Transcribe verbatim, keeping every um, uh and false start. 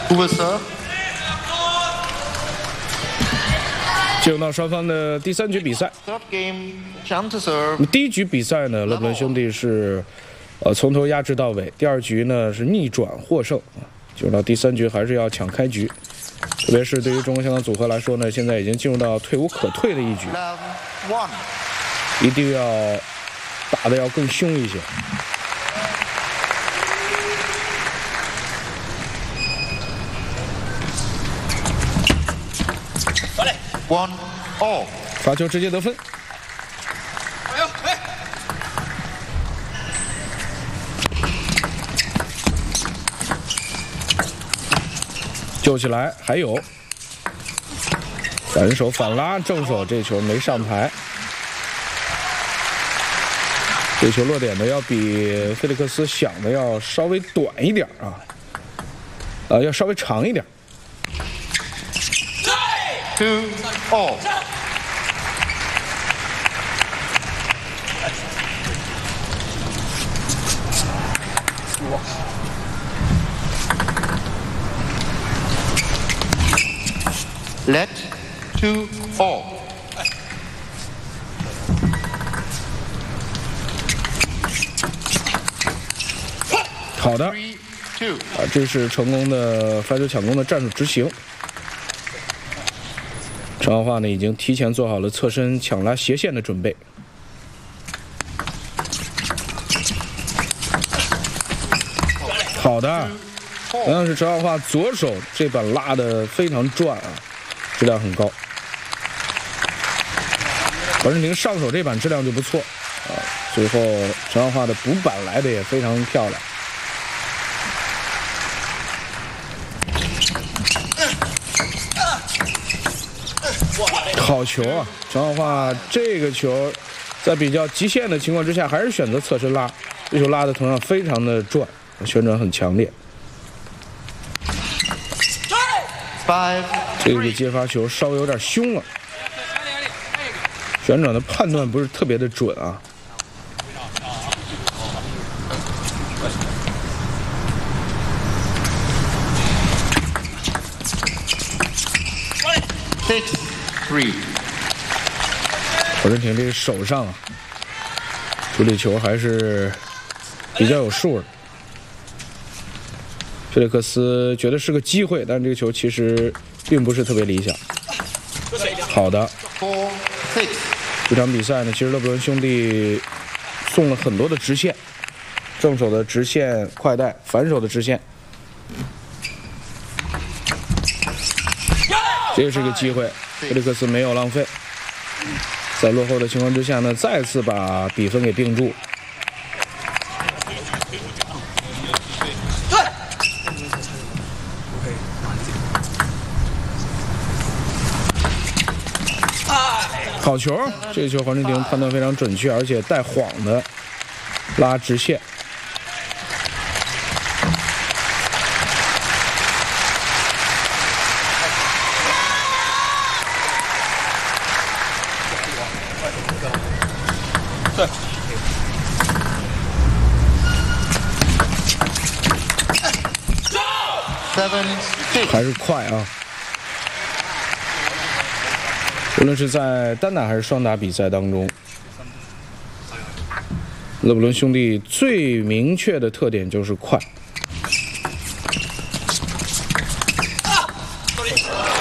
Over serve。 进入到双方的第三局比赛。 Third game, jump to serve。 那第一局比赛呢，勒布伦兄弟是呃从头压制到尾。第二局呢是逆转获胜。进入到第三局还是要抢开局，特别是对于中国香港组合来说呢，现在已经进入到退无可退的一局，一定要打得要更凶一些。 One all， 罚球直接得分。救起来，还有反手反拉正手，这球没上台。这球落点呢要比菲利克斯想的要稍微短一点啊，呃，要稍微长一点。 Two all。 Let two all。 好的， Three two。 啊，这是成功的发球抢攻的战术执行。 陈浩华呢，已经提前做好了侧身抢拉斜线的准备。好的，同样是陈浩华左手这板拉的非常转啊，质量很高。黄镇廷上手这板质量就不错啊，最后陈浩华的补板来的也非常漂亮。 好球啊！陈浩华这个球，在比较极限的情况之下，还是选择侧身拉，这球拉的同样非常的转，旋转很强烈。这个接发球稍微有点凶了，旋转的判断不是特别的准啊。 Six three。 黄镇廷这个手上啊，处理球还是比较有数的。菲利克斯觉得是个机会，但这个球其实并不是特别理想。好的， Four six。 这场比赛呢，其实勒布伦兄弟送了很多的直线，正手的直线快带，反手的直线。 这是个机会，菲利克斯没有浪费，在落后的情况之下呢，再次把比分给并住。好球，这个球黄镇廷判断非常准确，而且带晃的拉直线。 对。 还是快啊！无论是在单打还是双打比赛当中，勒布伦兄弟最明确的特点就是快。